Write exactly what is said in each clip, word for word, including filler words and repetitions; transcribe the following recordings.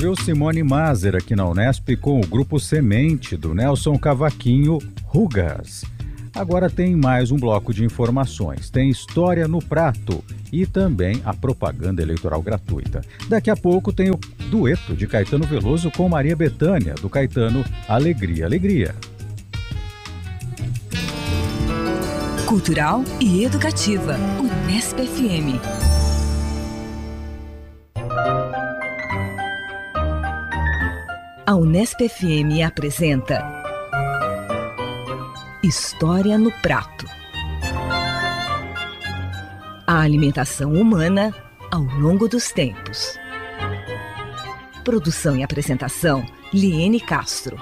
ouviu Simone Maser aqui na Unesp com o grupo Semente do Nelson Cavaquinho, Rugas. Agora tem mais um bloco de informações. Tem História no Prato e também a propaganda eleitoral gratuita. Daqui a pouco tem o dueto de Caetano Veloso com Maria Bethânia, do Caetano Alegria, Alegria. Cultural e educativa. Unesp F M. A Unesp F M apresenta História no Prato. A alimentação humana ao longo dos tempos. Produção e apresentação, Liene Castro.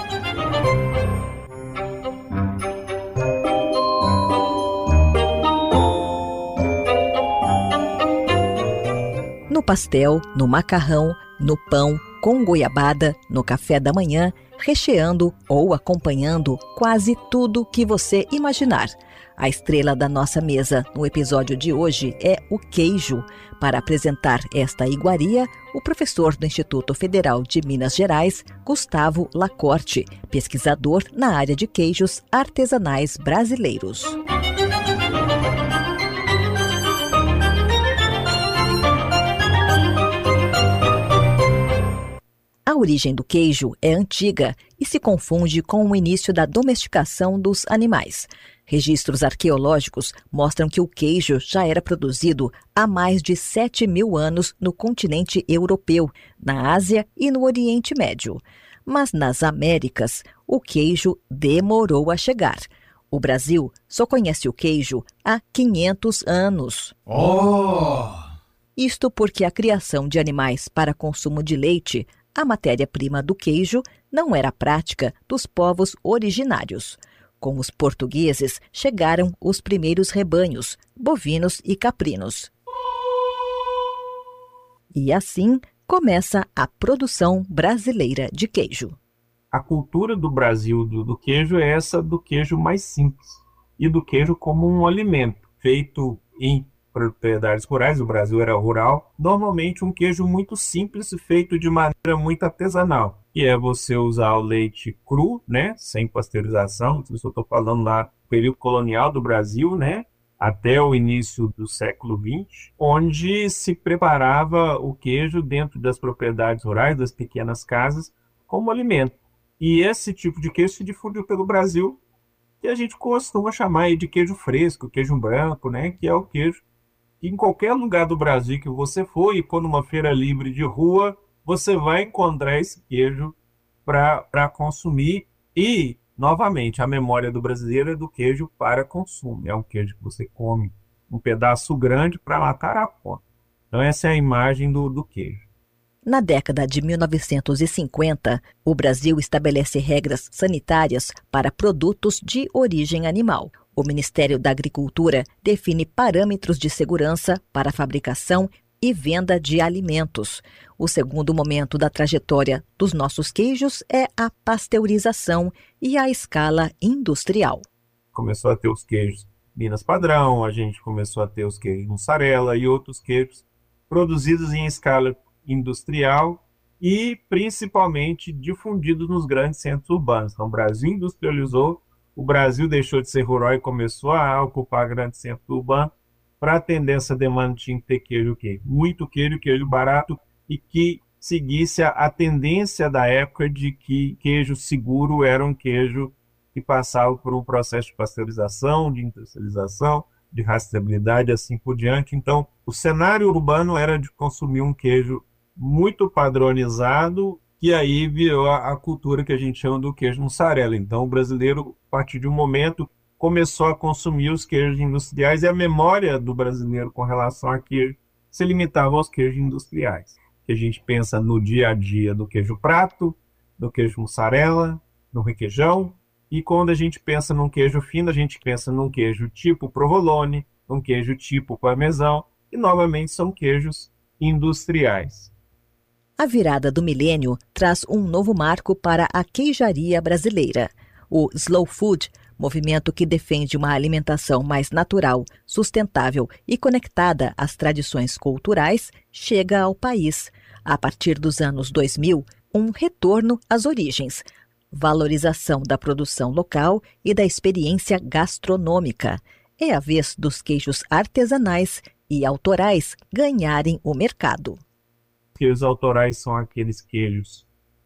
No pastel, no macarrão, no pão, com goiabada, no café da manhã, recheando ou acompanhando quase tudo que você imaginar. A estrela da nossa mesa no episódio de hoje é o queijo. Para apresentar esta iguaria, o professor do Instituto Federal de Minas Gerais, Gustavo Lacorte, pesquisador na área de queijos artesanais brasileiros. A origem do queijo é antiga e se confunde com o início da domesticação dos animais. Registros arqueológicos mostram que o queijo já era produzido há mais de sete mil anos no continente europeu, na Ásia e no Oriente Médio. Mas nas Américas, o queijo demorou a chegar. O Brasil só conhece o queijo há quinhentos anos. Oh! Isto porque a criação de animais para consumo de leite, a matéria-prima do queijo, não era prática dos povos originários. Com os portugueses chegaram os primeiros rebanhos, bovinos e caprinos. E assim começa a produção brasileira de queijo. A cultura do Brasil do, do queijo é essa do queijo mais simples e do queijo como um alimento feito em propriedades rurais. O Brasil era rural. Normalmente um queijo muito simples feito de maneira muito artesanal, que é você usar o leite cru, né, sem pasteurização. Isso eu estou falando lá do período colonial do Brasil, né, até o início do século vinte, onde se preparava o queijo dentro das propriedades rurais, das pequenas casas, como alimento. E esse tipo de queijo se difundiu pelo Brasil, que a gente costuma chamar de queijo fresco, queijo branco, né, que é o queijo que em qualquer lugar do Brasil que você for e for numa feira livre de rua, você vai encontrar esse queijo para consumir. E, novamente, a memória do brasileiro é do queijo para consumo. É um queijo que você come um pedaço grande para matar a fome. Então essa é a imagem do, do queijo. Na década de mil novecentos e cinquenta, o Brasil estabelece regras sanitárias para produtos de origem animal. O Ministério da Agricultura define parâmetros de segurança para a fabricação e venda de alimentos. O segundo momento da trajetória dos nossos queijos é a pasteurização e a escala industrial. Começou a ter os queijos Minas Padrão, a gente começou a ter os queijos mussarela e outros queijos produzidos em escala industrial e principalmente difundidos nos grandes centros urbanos. Então o Brasil industrializou, o Brasil deixou de ser rural e começou a ocupar grandes centros urbanos. Para atender essa demanda tinha que ter queijo, queijo, muito queijo, queijo barato e que seguisse a, a tendência da época de que queijo seguro era um queijo que passava por um processo de pasteurização, de industrialização, de rastreabilidade, assim por diante. Então, o cenário urbano era de consumir um queijo muito padronizado, que aí virou a, a cultura que a gente chama do queijo mussarela. Então, o brasileiro, a partir de um momento, começou a consumir os queijos industriais e a memória do brasileiro com relação a queijo se limitava aos queijos industriais. Que a gente pensa no dia a dia do queijo prato, do queijo mussarela, no requeijão, e quando a gente pensa num queijo fino, a gente pensa num queijo tipo provolone, num queijo tipo parmesão, e novamente são queijos industriais. A virada do milênio traz um novo marco para a queijaria brasileira. O Slow Food, movimento que defende uma alimentação mais natural, sustentável e conectada às tradições culturais, chega ao país. a partir dos anos dois mil, um retorno às origens, valorização da produção local e da experiência gastronômica. É a vez dos queijos artesanais e autorais ganharem o mercado. Queijos autorais são aqueles queijos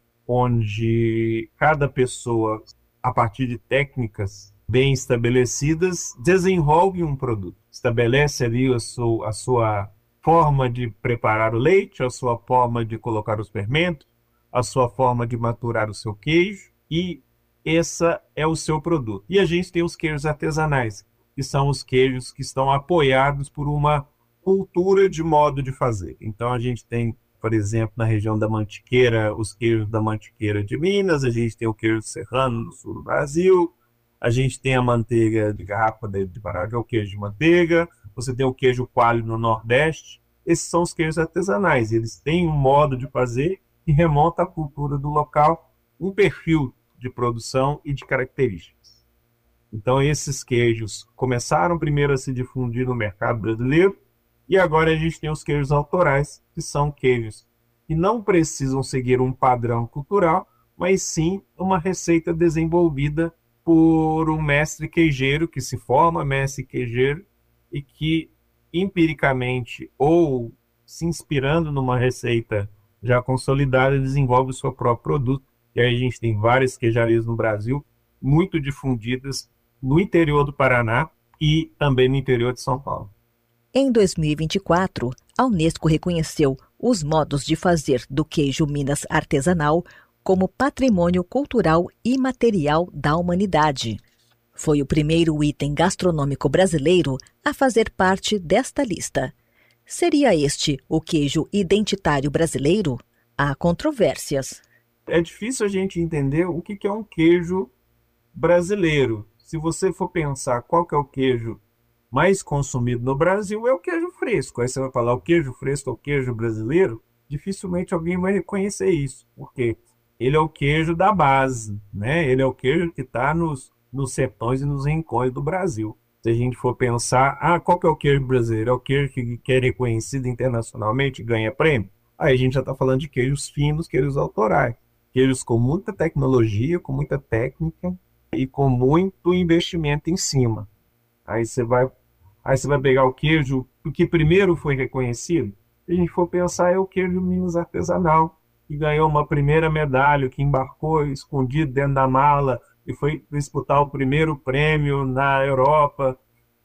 onde cada pessoa, a partir de técnicas bem estabelecidas, desenvolve um produto. Estabelece ali a sua, a sua forma de preparar o leite, a sua forma de colocar os fermentos, a sua forma de maturar o seu queijo, e esse é o seu produto. E a gente tem os queijos artesanais, que são os queijos que estão apoiados por uma cultura de modo de fazer. Então a gente tem, por exemplo, na região da Mantiqueira, os queijos da Mantiqueira de Minas, a gente tem o queijo serrano no sul do Brasil, a gente tem a manteiga de garrafa de Pará, que é o queijo de manteiga, você tem o queijo coalho no Nordeste. Esses são os queijos artesanais, eles têm um modo de fazer que remonta à cultura do local, um perfil de produção e de características. Então esses queijos começaram primeiro a se difundir no mercado brasileiro, e agora a gente tem os queijos autorais, que são queijos que não precisam seguir um padrão cultural, mas sim uma receita desenvolvida por um mestre queijeiro que se forma mestre queijeiro e que empiricamente ou se inspirando numa receita já consolidada desenvolve o seu próprio produto. E aí a gente tem várias queijarias no Brasil, muito difundidas no interior do Paraná e também no interior de São Paulo. Em dois mil e vinte e quatro, a Unesco reconheceu os modos de fazer do queijo Minas artesanal como patrimônio cultural imaterial da humanidade. Foi o primeiro item gastronômico brasileiro a fazer parte desta lista. Seria este o queijo identitário brasileiro? Há controvérsias. É difícil a gente entender o que é um queijo brasileiro. Se você for pensar qual que é o queijo mais consumido no Brasil, é o queijo fresco. Aí você vai falar o queijo fresco é o queijo brasileiro? Dificilmente alguém vai reconhecer isso, porque ele é o queijo da base, né? Ele é o queijo que está nos, nos sertões e nos rincões do Brasil. Se a gente for pensar, ah, qual que é o queijo brasileiro? É o queijo que, que é reconhecido internacionalmente e ganha prêmio? Aí a gente já está falando de queijos finos, queijos autorais. Queijos com muita tecnologia, com muita técnica e com muito investimento em cima. Aí você vai, aí você vai pegar o queijo, o que primeiro foi reconhecido, se a gente for pensar, é o queijo Minas artesanal, que ganhou uma primeira medalha, que embarcou escondido dentro da mala e foi disputar o primeiro prêmio na Europa.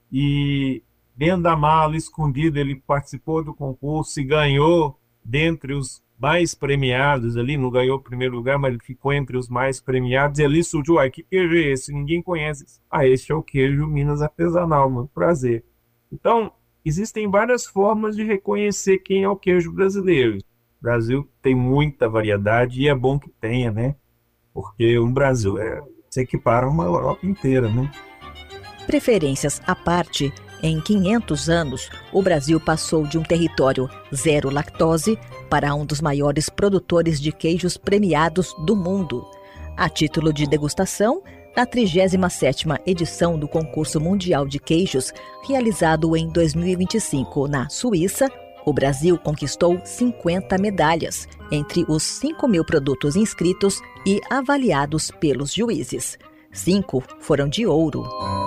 E dentro da mala, escondido, ele participou do concurso e ganhou dentre os mais premiados ali, não ganhou o primeiro lugar, mas ele ficou entre os mais premiados, e ali surgiu, ah, que queijo é esse? Ninguém conhece. Ah, este é o queijo Minas artesanal, muito prazer. Então, existem várias formas de reconhecer quem é o queijo brasileiro. O Brasil tem muita variedade e é bom que tenha, né? Porque o Brasil é, se equipara a uma Europa inteira, né? Preferências à parte, em quinhentos anos, o Brasil passou de um território zero lactose para um dos maiores produtores de queijos premiados do mundo. A título de degustação, na trigésima sétima edição do Concurso Mundial de Queijos, realizado em dois mil e vinte e cinco na Suíça, o Brasil conquistou cinquenta medalhas, entre os cinco mil produtos inscritos e avaliados pelos juízes. Cinco foram de ouro.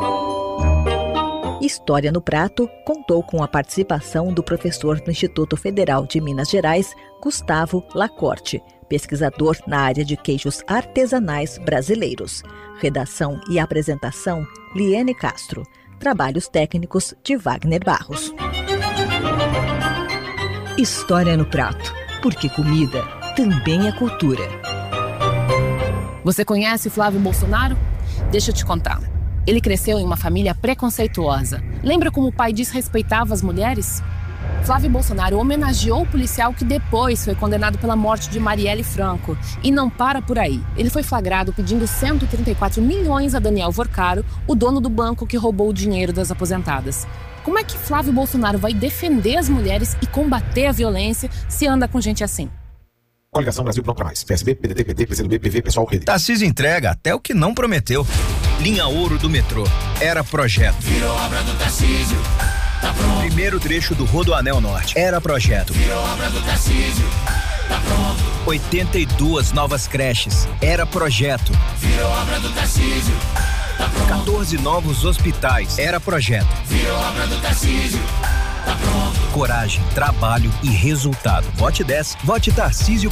História no Prato contou com a participação do professor do Instituto Federal de Minas Gerais, Gustavo Lacorte, pesquisador na área de queijos artesanais brasileiros. Redação e apresentação, Liene Castro. Trabalhos técnicos de Wagner Barros. História no Prato, porque comida também é cultura. Você conhece Flávio Bolsonaro? Deixa eu te contar. Ele cresceu em uma família preconceituosa. Lembra como o pai desrespeitava as mulheres? Flávio Bolsonaro homenageou o policial que depois foi condenado pela morte de Marielle Franco. E não para por aí. Ele foi flagrado pedindo cento e trinta e quatro milhões a Daniel Vorcaro, o dono do banco que roubou o dinheiro das aposentadas. Como é que Flávio Bolsonaro vai defender as mulheres e combater a violência se anda com gente assim? Coligação Brasil Pronto Pra Mais. P S B, P D T, P T, P C do B, P V, Pessoal, Rede. Tarcísio entrega até o que não prometeu. Linha Ouro do metrô. Era projeto. Virou obra do Tarcísio. Tá pronto. Primeiro trecho do Rodoanel Norte. Era projeto. Virou obra do Tarcísio. oitenta e duas novas creches. Era projeto. Virou obra do Tarcísio. Tá pronto. quatorze novos hospitais. Era projeto. Virou obra do Tarcísio. Tá pronto. Coragem, trabalho e resultado. Vote dez. Vote Tarcísio